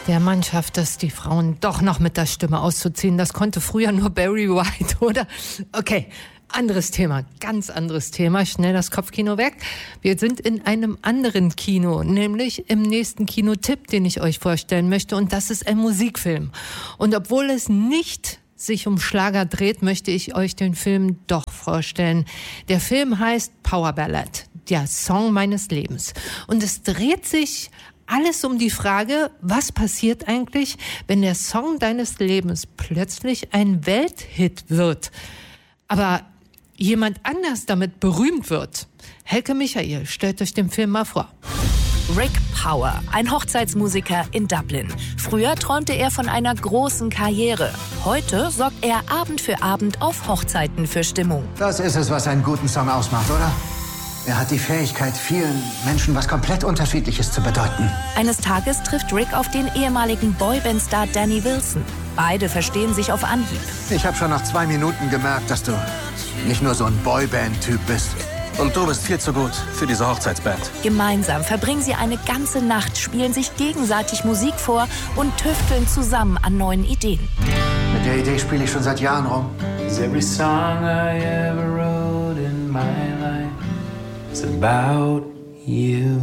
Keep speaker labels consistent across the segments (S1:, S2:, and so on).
S1: Der Mann schafft es, die Frauen doch noch mit der Stimme auszuziehen. Das konnte früher nur Barry White, oder? Okay, anderes Thema, ganz anderes Thema. Schnell das Kopfkino weg. Wir sind in einem anderen Kino, nämlich im nächsten Kinotipp, den ich euch vorstellen möchte. Und das ist ein Musikfilm. Und obwohl es nicht sich um Schlager dreht, möchte ich euch den Film doch vorstellen. Der Film heißt Power Ballad, der Song meines Lebens. Und es dreht sich alles um die Frage, was passiert eigentlich, wenn der Song deines Lebens plötzlich ein Welthit wird, aber jemand anders damit berühmt wird. Helke Michael stellt euch den Film mal vor.
S2: Rick Power, ein Hochzeitsmusiker in Dublin. Früher träumte er von einer großen Karriere. Heute sorgt er Abend für Abend auf Hochzeiten für Stimmung.
S3: Das ist es, was einen guten Song ausmacht, oder? Er hat die Fähigkeit, vielen Menschen was komplett Unterschiedliches zu bedeuten.
S2: Eines Tages trifft Rick auf den ehemaligen Boyband-Star Danny Wilson. Beide verstehen sich auf Anhieb.
S3: Ich habe schon nach 2 Minuten gemerkt, dass du nicht nur so ein Boyband-Typ bist.
S4: Und du bist viel zu gut für diese Hochzeitsband.
S2: Gemeinsam verbringen sie eine ganze Nacht, spielen sich gegenseitig Musik vor und tüfteln zusammen an neuen Ideen.
S3: Mit der Idee spiele ich schon seit Jahren rum.
S5: Every song I ever wrote in my life is about you.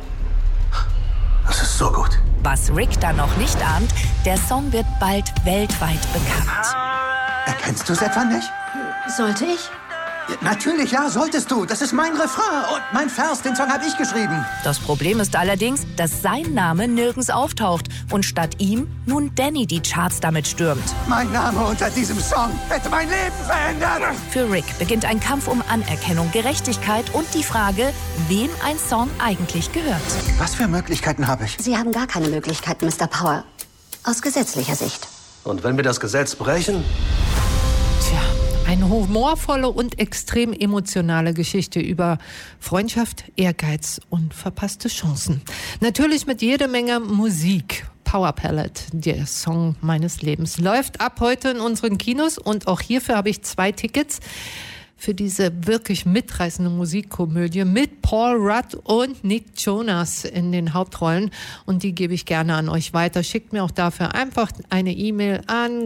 S3: Das ist so gut.
S2: Was Rick da noch nicht ahnt, der Song wird bald weltweit bekannt.
S3: Erkennst du es etwa nicht?
S6: Sollte ich?
S3: Ja, natürlich, ja, solltest du. Das ist mein Refrain und mein Vers, den Song habe ich geschrieben.
S2: Das Problem ist allerdings, dass sein Name nirgends auftaucht und statt ihm nun Danny die Charts damit stürmt.
S3: Mein Name unter diesem Song hätte mein Leben verändert.
S2: Für Rick beginnt ein Kampf um Anerkennung, Gerechtigkeit und die Frage, wem ein Song eigentlich gehört.
S3: Was für Möglichkeiten habe ich?
S6: Sie haben gar keine Möglichkeit, Mr. Power. Aus gesetzlicher Sicht.
S4: Und wenn wir das Gesetz brechen?
S1: Tja, eine humorvolle und extrem emotionale Geschichte über Freundschaft, Ehrgeiz und verpasste Chancen. Natürlich mit jede Menge Musik. Power Ballad, der Song meines Lebens, läuft ab heute in unseren Kinos und auch hierfür habe ich 2 Tickets für diese wirklich mitreißende Musikkomödie mit Paul Rudd und Nick Jonas in den Hauptrollen. Und die gebe ich gerne an euch weiter. Schickt mir auch dafür einfach eine E-Mail an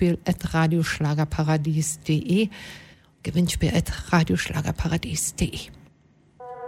S1: gewinnspiel@radioschlagerparadies.de. gewinnspiel@radioschlagerparadies.de.